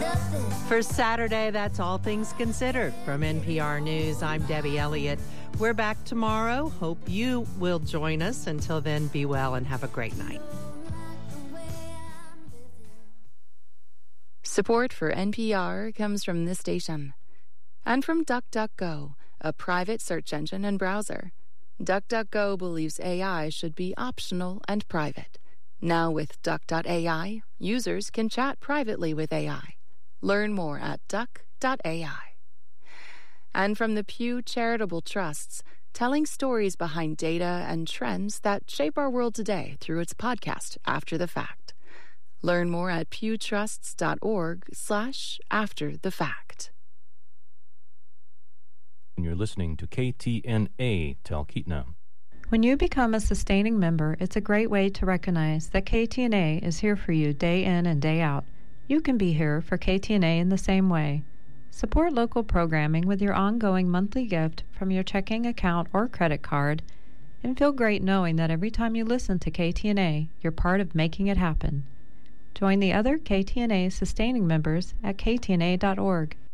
For Saturday, that's All Things Considered. From NPR News, I'm Debbie Elliott. We're back tomorrow. Hope you will join us. Until then, be well and have a great night. Support for NPR comes from this station and from DuckDuckGo, a private search engine and browser. DuckDuckGo believes AI should be optional and private. Now with Duck.ai, users can chat privately with AI. Learn more at duck.ai. And from the Pew Charitable Trusts, telling stories behind data and trends that shape our world today through its podcast, After the Fact. Learn more at pewtrusts.org/afterthefact. You're listening to KTNA Talkeetna. When you become a sustaining member, it's a great way to recognize that KTNA is here for you day in and day out. You can be here for KTNA in the same way. Support local programming with your ongoing monthly gift from your checking account or credit card, and feel great knowing that every time you listen to KTNA, you're part of making it happen. Join the other KTNA sustaining members at ktna.org.